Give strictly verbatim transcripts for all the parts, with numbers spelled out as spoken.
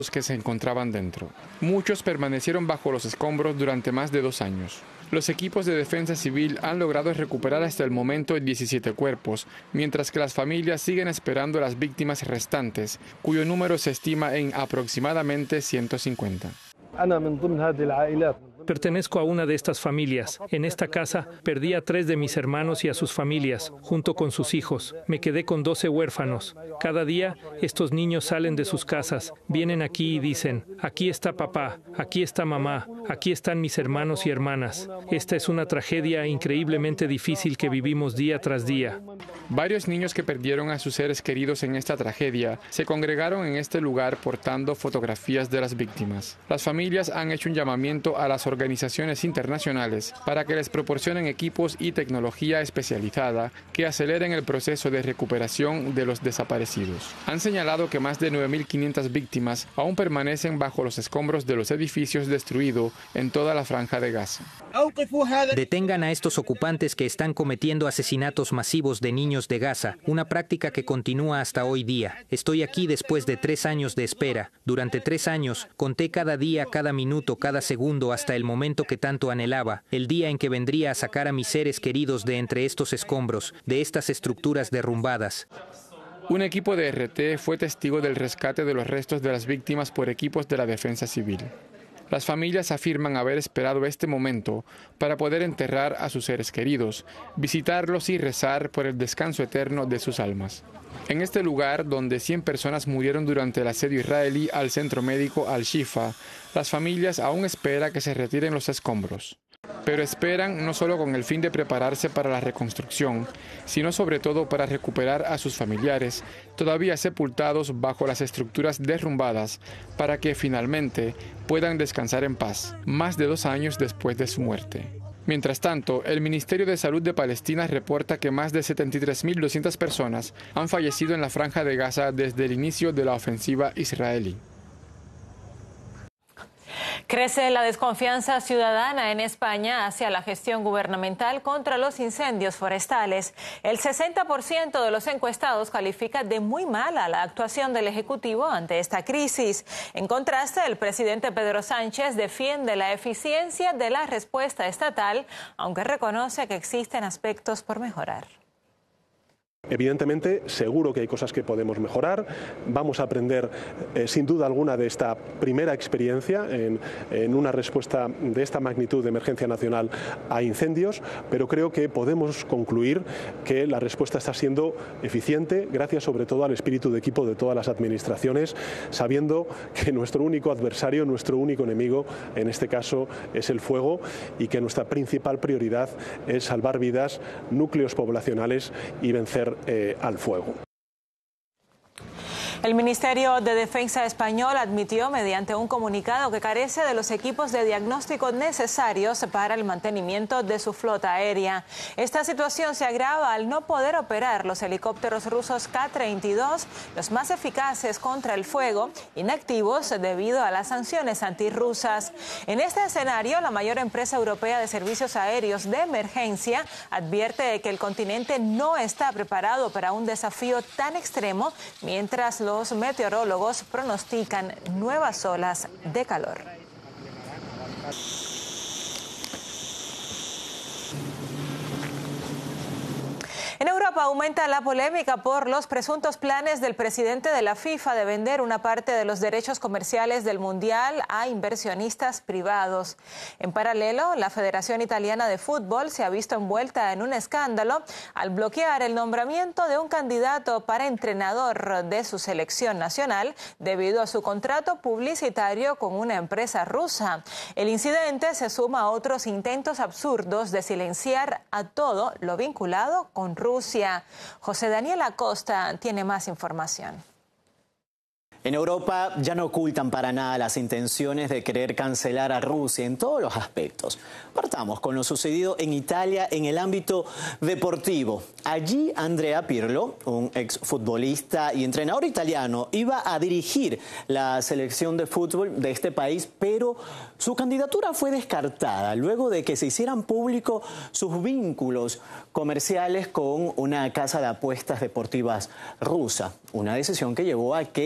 que se encontraban dentro. Muchos permanecieron bajo los escombros durante más de dos años. Los equipos de defensa civil han logrado recuperar hasta el momento diecisiete cuerpos, mientras que las familias siguen esperando a las víctimas restantes, cuyo número se estima en aproximadamente ciento cincuenta. Pertenezco a una de estas familias. En esta casa perdí a tres de mis hermanos y a sus familias, junto con sus hijos. Me quedé con doce huérfanos. Cada día estos niños salen de sus casas, vienen aquí y dicen, aquí está papá, aquí está mamá, aquí están mis hermanos y hermanas. Esta es una tragedia increíblemente difícil que vivimos día tras día. Varios niños que perdieron a sus seres queridos en esta tragedia se congregaron en este lugar portando fotografías de las víctimas. Las familias han hecho un llamamiento a las organizaciones internacionales para que les proporcionen equipos y tecnología especializada que aceleren el proceso de recuperación de los desaparecidos. Han señalado que más de nueve mil quinientas víctimas aún permanecen bajo los escombros de los edificios destruidos en toda la franja de Gaza. Detengan a estos ocupantes que están cometiendo asesinatos masivos de niños de Gaza, una práctica que continúa hasta hoy día. Estoy aquí después de tres años de espera. Durante tres años conté cada día, cada minuto, cada segundo hasta el momento que tanto anhelaba, el día en que vendría a sacar a mis seres queridos de entre estos escombros, de estas estructuras derrumbadas. Un equipo de R T fue testigo del rescate de los restos de las víctimas por equipos de la defensa civil. Las familias afirman haber esperado este momento para poder enterrar a sus seres queridos, visitarlos y rezar por el descanso eterno de sus almas. En este lugar, donde cien personas murieron durante el asedio israelí al centro médico Al-Shifa, las familias aún esperan que se retiren los escombros. Pero esperan no solo con el fin de prepararse para la reconstrucción, sino sobre todo para recuperar a sus familiares todavía sepultados bajo las estructuras derrumbadas, para que finalmente puedan descansar en paz, más de dos años después de su muerte. Mientras tanto, el Ministerio de Salud de Palestina reporta que más de setenta y tres mil doscientas personas han fallecido en la franja de Gaza desde el inicio de la ofensiva israelí. Crece la desconfianza ciudadana en España hacia la gestión gubernamental contra los incendios forestales. El sesenta por ciento de los encuestados califica de muy mala la actuación del Ejecutivo ante esta crisis. En contraste, el presidente Pedro Sánchez defiende la eficiencia de la respuesta estatal, aunque reconoce que existen aspectos por mejorar. Evidentemente, seguro que hay cosas que podemos mejorar. Vamos a aprender, eh, sin duda alguna, de esta primera experiencia en, en una respuesta de esta magnitud de emergencia nacional a incendios, pero creo que podemos concluir que la respuesta está siendo eficiente, gracias sobre todo al espíritu de equipo de todas las administraciones, sabiendo que nuestro único adversario, nuestro único enemigo, en este caso, es el fuego, y que nuestra principal prioridad es salvar vidas, núcleos poblacionales y vencer Eh, al fuego. El Ministerio de Defensa español admitió mediante un comunicado que carece de los equipos de diagnóstico necesarios para el mantenimiento de su flota aérea. Esta situación se agrava al no poder operar los helicópteros rusos Ka treinta y dos, los más eficaces contra el fuego, inactivos debido a las sanciones antirrusas. En este escenario, la mayor empresa europea de servicios aéreos de emergencia advierte que el continente no está preparado para un desafío tan extremo, mientras los Los meteorólogos pronostican nuevas olas de calor. En Europa aumenta la polémica por los presuntos planes del presidente de la FIFA de vender una parte de los derechos comerciales del Mundial a inversionistas privados. En paralelo, la Federación Italiana de Fútbol se ha visto envuelta en un escándalo al bloquear el nombramiento de un candidato para entrenador de su selección nacional debido a su contrato publicitario con una empresa rusa. El incidente se suma a otros intentos absurdos de silenciar a todo lo vinculado con Rusia. Rusia. José Daniel Acosta tiene más información. En Europa ya no ocultan para nada las intenciones de querer cancelar a Rusia en todos los aspectos. Partamos con lo sucedido en Italia en el ámbito deportivo. Allí Andrea Pirlo, un exfutbolista y entrenador italiano, iba a dirigir la selección de fútbol de este país, pero su candidatura fue descartada luego de que se hicieran públicos sus vínculos comerciales con una casa de apuestas deportivas rusa. Una decisión que llevó a que desde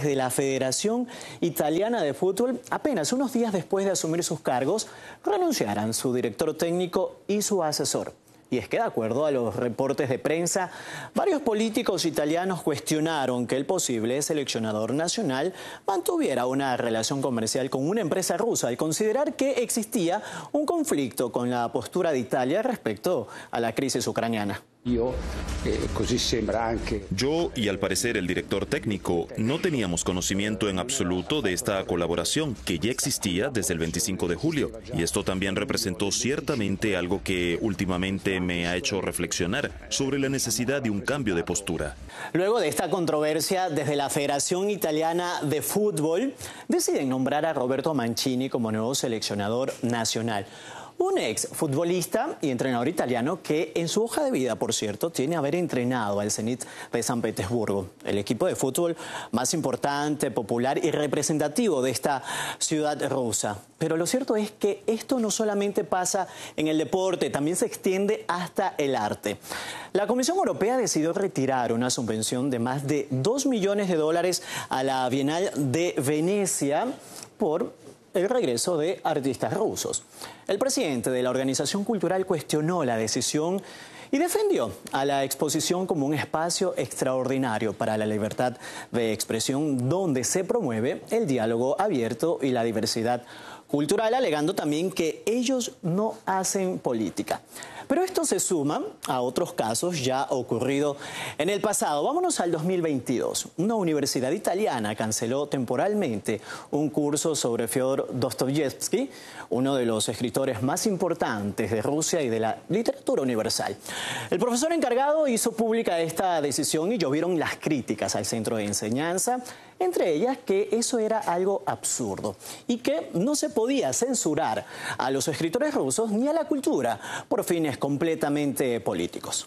de la Federación Italiana de Fútbol, apenas unos días después de asumir sus cargos, renunciaran su director técnico y su asesor. Y es que, de acuerdo a los reportes de prensa, varios políticos italianos cuestionaron que el posible seleccionador nacional mantuviera una relación comercial con una empresa rusa al considerar que existía un conflicto con la postura de Italia respecto a la crisis ucraniana. Yo, eh, così sembra anche... Yo y al parecer el director técnico no teníamos conocimiento en absoluto de esta colaboración que ya existía desde el veinticinco de julio y esto también representó ciertamente algo que últimamente me ha hecho reflexionar sobre la necesidad de un cambio de postura. Luego de esta controversia, desde la Federación Italiana de Fútbol deciden nombrar a Roberto Mancini como nuevo seleccionador nacional. Un ex futbolista y entrenador italiano que en su hoja de vida, por cierto, tiene haber entrenado al Zenit de San Petersburgo, el equipo de fútbol más importante, popular y representativo de esta ciudad rusa. Pero lo cierto es que esto no solamente pasa en el deporte, también se extiende hasta el arte. La Comisión Europea decidió retirar una subvención de más de dos millones de dólares a la Bienal de Venecia por el regreso de artistas rusos. El presidente de la organización cultural cuestionó la decisión y defendió a la exposición como un espacio extraordinario para la libertad de expresión donde se promueve el diálogo abierto y la diversidad cultural, alegando también que ellos no hacen política. Pero esto se suma a otros casos ya ocurridos en el pasado. Vámonos al dos mil veintidós. Una universidad italiana canceló temporalmente un curso sobre Fyodor Dostoyevsky, uno de los escritores más importantes de Rusia y de la literatura universal. El profesor encargado hizo pública esta decisión y llovieron las críticas al centro de enseñanza, entre ellas que eso era algo absurdo y que no se podía censurar a los escritores rusos ni a la cultura por fines completamente políticos.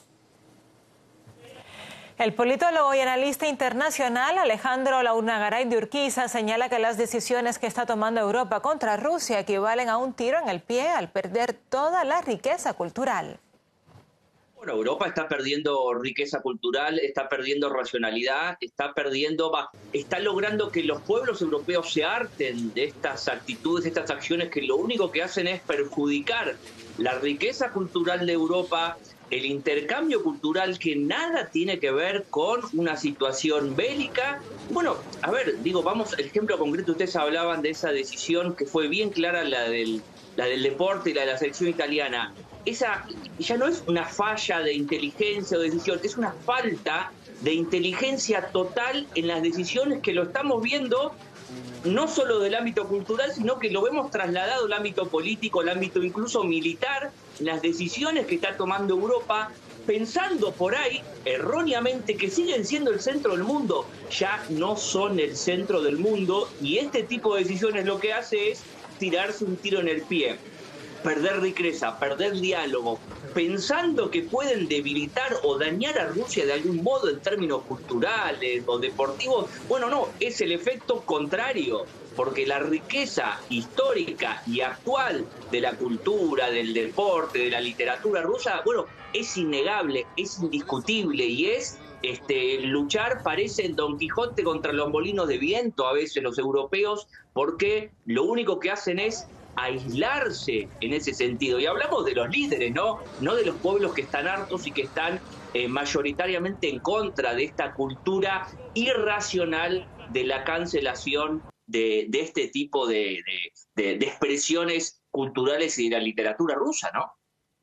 El politólogo y analista internacional Alejandro Launagaray de Urquiza señala que las decisiones que está tomando Europa contra Rusia equivalen a un tiro en el pie al perder toda la riqueza cultural. Bueno, Europa está perdiendo riqueza cultural, está perdiendo racionalidad, está perdiendo, está logrando que los pueblos europeos se harten de estas actitudes, de estas acciones que lo único que hacen es perjudicar la riqueza cultural de Europa, el intercambio cultural que nada tiene que ver con una situación bélica. Bueno, a ver, digo, vamos, el ejemplo concreto, ustedes hablaban de esa decisión que fue bien clara, la del, la del deporte y la de la selección italiana. Esa ya no es una falla de inteligencia o decisión, es una falta de inteligencia total en las decisiones que lo estamos viendo, no solo del ámbito cultural, sino que lo vemos trasladado al ámbito político, al ámbito incluso militar, las decisiones que está tomando Europa, pensando por ahí erróneamente que siguen siendo el centro del mundo, ya no son el centro del mundo, y este tipo de decisiones lo que hace es tirarse un tiro en el pie. Perder riqueza, perder diálogo, pensando que pueden debilitar o dañar a Rusia de algún modo en términos culturales o deportivos. Bueno, no, es el efecto contrario, porque la riqueza histórica y actual de la cultura, del deporte, de la literatura rusa, bueno, es innegable, es indiscutible y es este, luchar, parece Don Quijote contra los molinos de viento a veces los europeos, porque lo único que hacen es aislarse en ese sentido. Y hablamos de los líderes, ¿no? No de los pueblos que están hartos y que están eh, mayoritariamente en contra de esta cultura irracional de la cancelación de, de este tipo de, de, de, de expresiones culturales y de la literatura rusa, ¿no?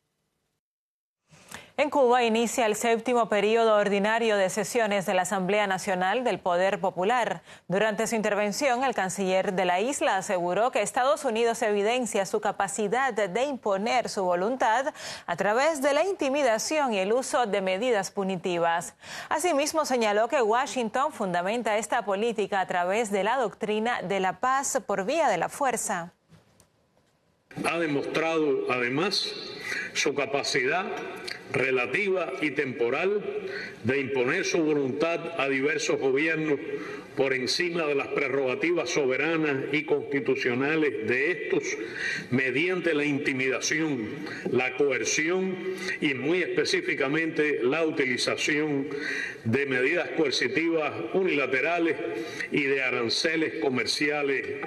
En Cuba inicia el séptimo periodo ordinario de sesiones de la Asamblea Nacional del Poder Popular. Durante su intervención, el canciller de la isla aseguró que Estados Unidos evidencia su capacidad de imponer su voluntad a través de la intimidación y el uso de medidas punitivas. Asimismo, señaló que Washington fundamenta esta política a través de la doctrina de la paz por vía de la fuerza. Ha demostrado, además, su capacidad relativa y temporal de imponer su voluntad a diversos gobiernos por encima de las prerrogativas soberanas y constitucionales de estos, mediante la intimidación, la coerción y muy específicamente la utilización de medidas coercitivas unilaterales y de aranceles comerciales